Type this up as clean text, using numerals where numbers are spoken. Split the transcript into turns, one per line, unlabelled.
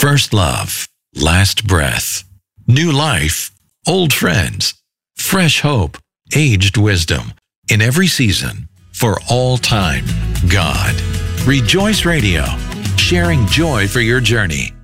First love, last breath, new life, old friends, fresh hope, aged wisdom. In every season, for all time, God. Rejoice Radio, sharing joy for your journey.